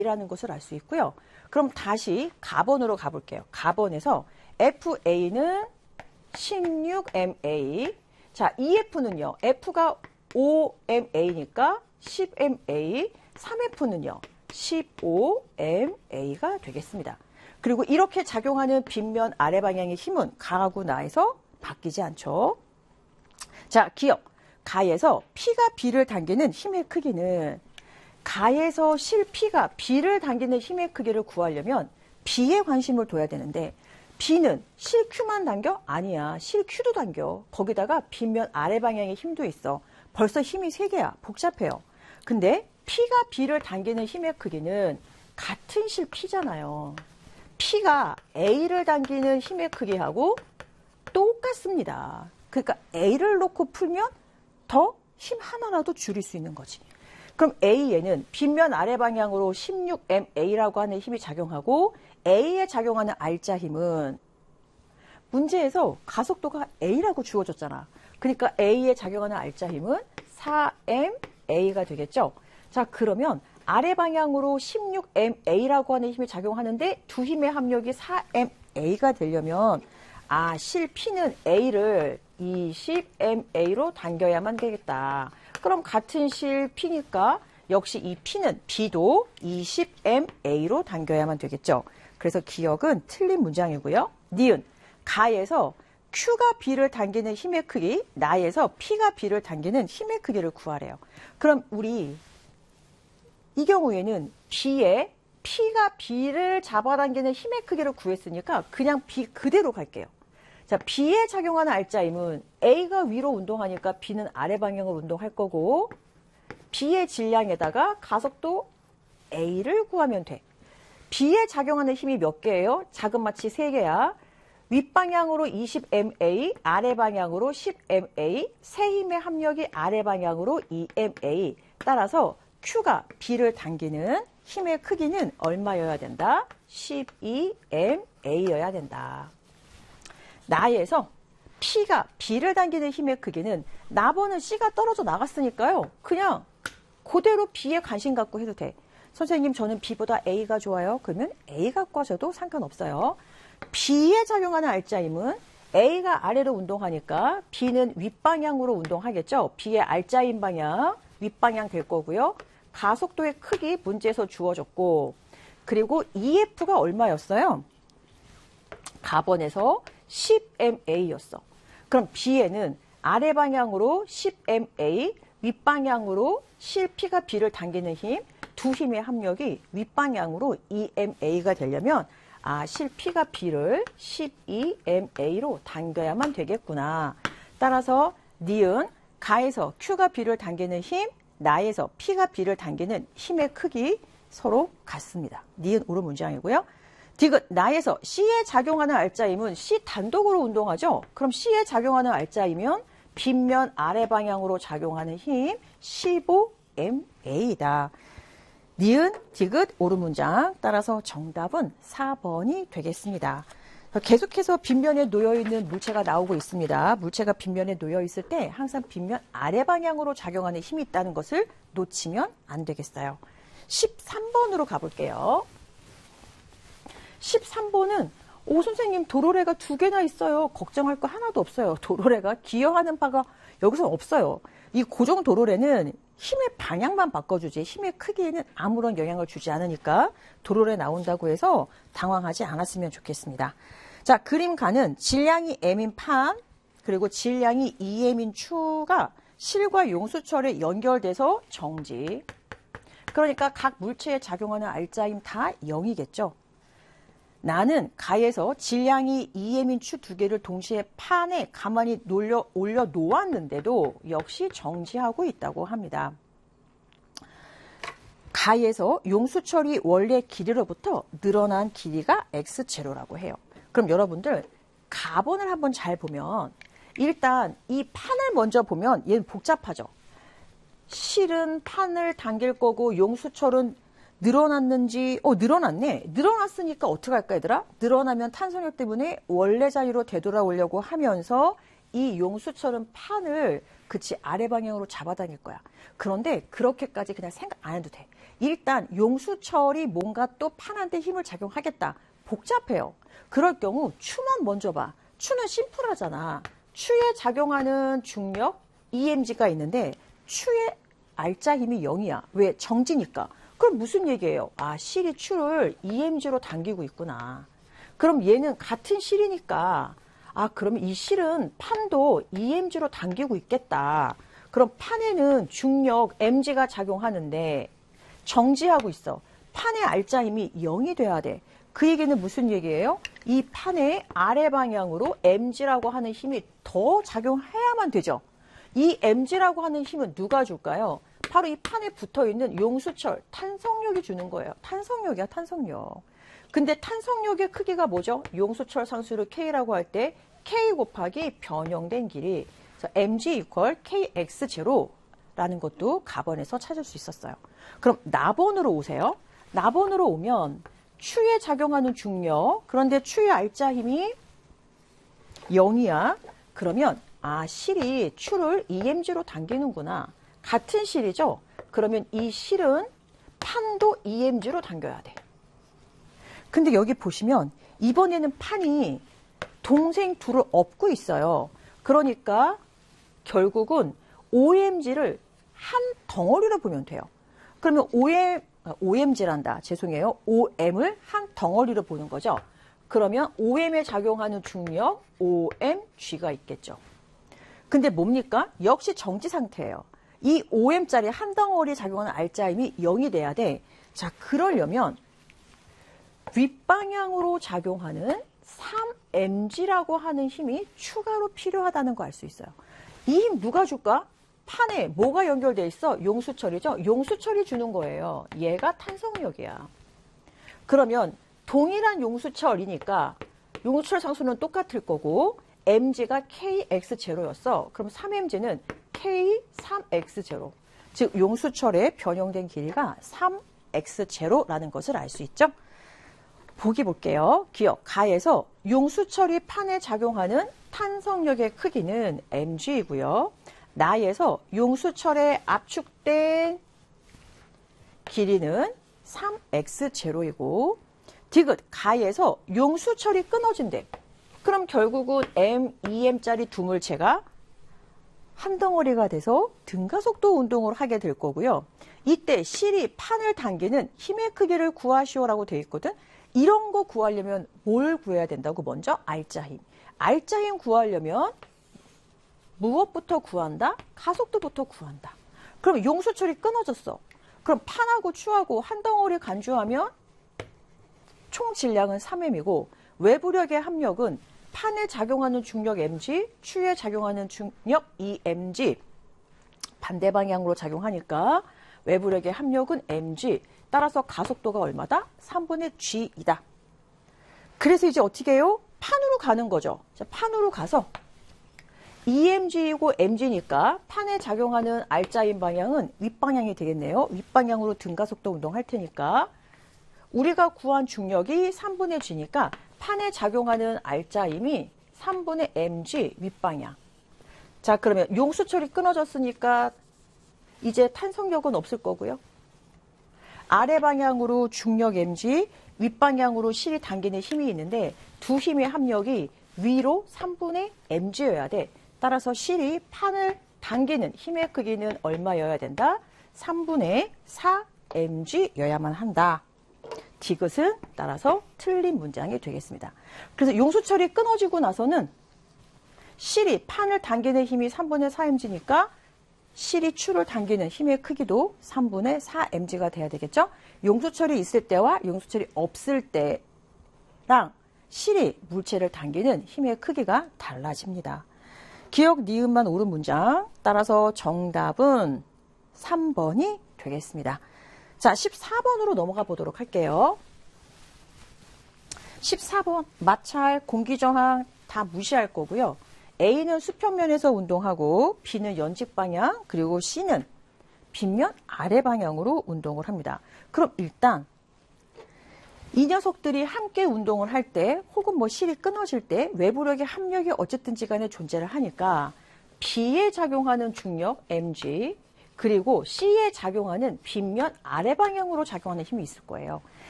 A라는 것을 알 수 있고요. 그럼 다시 가번으로 가볼게요. 가번에서 FA는 16MA. 자, EF는요. F가 5MA니까 10MA, 3F는요. 15MA가 되겠습니다. 그리고 이렇게 작용하는 빗면 아래 방향의 힘은 가하고 나에서 바뀌지 않죠. 자, 기억. 가에서 P가 B를 당기는 힘의 크기는 가에서 실 P가 B를 당기는 힘의 크기를 구하려면 B에 관심을 둬야 되는데 B는 실 Q만 당겨? 아니야. 실 Q도 당겨. 거기다가 빗면 아래 방향의 힘도 있어. 벌써 힘이 3개야. 복잡해요. 근데 P가 B를 당기는 힘의 크기는 같은 실 P잖아요. P가 A를 당기는 힘의 크기하고 똑같습니다. 그러니까 A를 놓고 풀면 더 힘 하나라도 줄일 수 있는 거지. 그럼 A에는 빗면 아래 방향으로 16MA라고 하는 힘이 작용하고 A에 작용하는 R자 힘은 문제에서 가속도가 A라고 주어졌잖아. 그러니까 A에 작용하는 R자 힘은 4MA가 되겠죠. 자, 그러면 아래 방향으로 16MA라고 하는 힘이 작용하는데 두 힘의 합력이 4MA가 되려면 실 P는 A를 20MA로 당겨야만 되겠다. 그럼 같은 실 P니까 역시 이 P는 B도 20MA로 당겨야만 되겠죠. 그래서 기억은 틀린 문장이고요. 니은, 가에서 Q가 B를 당기는 힘의 크기, 나에서 P가 B를 당기는 힘의 크기를 구하래요. 그럼 우리 이 경우에는 B에 P가 B를 잡아당기는 힘의 크기를 구했으니까 그냥 B 그대로 갈게요. 자, B에 작용하는 R자 힘은 A가 위로 운동하니까 B는 아래 방향으로 운동할 거고 B의 질량에다가 가속도 A를 구하면 돼. B에 작용하는 힘이 몇 개예요? 작은 마치 3개야. 윗방향으로 20MA, 아래 방향으로 10MA, 세 힘의 합력이 아래 방향으로 2MA. 따라서 Q가 B를 당기는 힘의 크기는 얼마여야 된다? 12MA여야 된다. 나에서 P가 B를 당기는 힘의 크기는 나번은 C가 떨어져 나갔으니까요. 그냥 그대로 B에 관심 갖고 해도 돼. 선생님, 저는 B보다 A가 좋아요. 그러면 A 갖고 하셔도 상관없어요. B에 작용하는 R자 힘은 A가 아래로 운동하니까 B는 윗방향으로 운동하겠죠. B의 R자 힘 방향, 윗방향 될 거고요. 가속도의 크기 문제에서 주어졌고, 그리고 EF가 얼마였어요? 가번에서 10MA였어. 그럼 B에는 아래 방향으로 10MA, 윗방향으로 실 P가 B를 당기는 힘, 두 힘의 합력이 윗방향으로 2MA가 되려면 실 P가 B를 12MA로 당겨야만 되겠구나. 따라서 니은, 가에서 Q가 B를 당기는 힘, 나에서 P가 B를 당기는 힘의 크기 서로 같습니다. 니은 옳은 문장이고요. 디귿, 나에서 C에 작용하는 R자 힘은 C 단독으로 운동하죠. 그럼 C에 작용하는 R자 힘이면 빗면 아래 방향으로 작용하는 힘 15MA이다. 니은, 디귿, 옳은 문장. 따라서 정답은 4번이 되겠습니다. 계속해서 빗면에 놓여있는 물체가 나오고 있습니다. 물체가 빗면에 놓여있을 때 항상 빗면 아래 방향으로 작용하는 힘이 있다는 것을 놓치면 안 되겠어요. 13번으로 가볼게요. 13번은 선생님, 도로래가 2개나 있어요. 걱정할 거 하나도 없어요. 도로래가 기여하는 바가 여기서 없어요. 이 고정 도로래는 힘의 방향만 바꿔주지 힘의 크기에는 아무런 영향을 주지 않으니까 도로래 나온다고 해서 당황하지 않았으면 좋겠습니다. 자, 그림 가는 질량이 M인 판, 그리고 질량이 2M인 추가 실과 용수철에 연결돼서 정지. 그러니까 각 물체에 작용하는 R자임 다 0이겠죠. 나는 가에서 질량이 2M인 추 2개를 동시에 판에 가만히 올려 놓았는데도 역시 정지하고 있다고 합니다. 가에서 용수철이 원래 길이로부터 늘어난 길이가 X제로라고 해요. 그럼 여러분들 가번을 한번 잘 보면 일단 이 판을 먼저 보면 얘는 복잡하죠. 실은 판을 당길 거고 용수철은 늘어났는지, 늘어났네. 늘어났으니까 어떻게 할까, 얘들아? 늘어나면 탄성력 때문에 원래 자리로 되돌아오려고 하면서 이 용수철은 판을 아래 방향으로 잡아당길 거야. 그런데 그렇게까지 그냥 생각 안 해도 돼. 일단 용수철이 뭔가 또 판한테 힘을 작용하겠다. 복잡해요. 그럴 경우 추만 먼저 봐. 추는 심플하잖아. 추에 작용하는 중력 EMG가 있는데 추의 알짜 힘이 0이야. 왜? 정지니까. 그럼 무슨 얘기예요? 아, 실이 추를 EMG로 당기고 있구나. 그럼 얘는 같은 실이니까 아, 그러면 이 실은 판도 EMG로 당기고 있겠다. 그럼 판에는 중력 MG가 작용하는데 정지하고 있어. 판의 알짜 힘이 0이 돼야 돼. 그 얘기는 무슨 얘기예요? 이 판의 아래 방향으로 MG라고 하는 힘이 더 작용해야만 되죠. 이 MG라고 하는 힘은 누가 줄까요? 바로 이 판에 붙어있는 용수철, 탄성력이 주는 거예요. 탄성력이야, 탄성력. 근데 탄성력의 크기가 뭐죠? 용수철 상수를 K라고 할 때 K 곱하기 변형된 길이 mg 이퀄 kx0라는 것도 가번에서 찾을 수 있었어요. 그럼 나번으로 오세요. 나번으로 오면 추에 작용하는 중력, 그런데 추의 알짜 힘이 0이야. 그러면 아, 실이 추를 EMG로 당기는구나. 같은 실이죠? 그러면 이 실은 판도 EMG로 당겨야 돼. 근데 여기 보시면 이번에는 판이 동생 둘을 업고 있어요. 그러니까 결국은 OMG를 한 덩어리로 보면 돼요. 그러면 OMG란다. 죄송해요. OM을 한 덩어리로 보는 거죠. 그러면 OM에 작용하는 중력 OMG가 있겠죠. 근데 뭡니까? 역시 정지 상태예요. 이 OM짜리 한 덩어리에 작용하는 알짜 힘이 0이 돼야 돼. 자, 그러려면 윗방향으로 작용하는 3mg라고 하는 힘이 추가로 필요하다는 거 알 수 있어요. 이 힘 누가 줄까? 판에 뭐가 연결돼 있어? 용수철이죠? 용수철이 주는 거예요. 얘가 탄성력이야. 그러면 동일한 용수철이니까 용수철 상수는 똑같을 거고 mg가 kx0였어. 그럼 3mg는 k3x0. 즉 용수철의 변형된 길이가 3x0라는 것을 알 수 있죠? 보기 볼게요. 기억, 가에서 용수철이 판에 작용하는 탄성력의 크기는 mg이고요. 나에서 용수철에 압축된 길이는 3x0이고 디귿, 가에서 용수철이 끊어진대. 그럼 결국은 m, 2m짜리 두 물체가 한 덩어리가 돼서 등가속도 운동을 하게 될 거고요. 이때 실이 판을 당기는 힘의 크기를 구하시오라고 되어 있거든. 이런 거 구하려면 뭘 구해야 된다고? 먼저 알짜 힘. 알짜 힘 구하려면 무엇부터 구한다? 가속도부터 구한다. 그럼 용수철이 끊어졌어. 그럼 판하고 추하고 한 덩어리 간주하면 총 질량은 3m이고 외부력의 합력은 판에 작용하는 중력 mg, 추에 작용하는 중력 2mg. 반대 방향으로 작용하니까 외부력의 합력은 mg. 따라서 가속도가 얼마다? 3분의 g이다. 그래서 이제 어떻게 해요? 판으로 가는 거죠. 자, 판으로 가서 EMG이고 MG니까 판에 작용하는 알짜인 방향은 윗방향이 되겠네요. 윗방향으로 등가속도 운동할 테니까 우리가 구한 중력이 3분의 g니까 판에 작용하는 알짜임이 3분의 mg 윗방향. 자, 그러면 용수철이 끊어졌으니까 이제 탄성력은 없을 거고요. 아래 방향으로 중력 mg, 윗방향으로 실이 당기는 힘이 있는데 두 힘의 합력이 위로 3분의 mg여야 돼. 따라서 실이 판을 당기는 힘의 크기는 얼마여야 된다? 3분의 4mg여야만 한다. 디귿은 따라서 틀린 문장이 되겠습니다. 그래서 용수철이 끊어지고 나서는 실이 판을 당기는 힘이 3분의 4mg니까 실이 추를 당기는 힘의 크기도 3분의 4mg가 돼야 되겠죠? 용수철이 있을 때와 용수철이 없을 때랑 실이 물체를 당기는 힘의 크기가 달라집니다. 기억, 니은만 옳은 문장. 따라서 정답은 3번이 되겠습니다. 자, 14번으로 넘어가 보도록 할게요. 14번, 마찰, 공기저항 다 무시할 거고요. A는 수평면에서 운동하고 B는 연직 방향, 그리고 C는 빗면 아래 방향으로 운동을 합니다. 그럼 일단 이 녀석들이 함께 운동을 할 때 혹은 뭐 실이 끊어질 때 외부력의 합력이 어쨌든지 간에 존재를 하니까 B에 작용하는 중력 mg 그리고 C에 작용하는 빗면 아래 방향으로 작용하는 힘이 있을 거예요.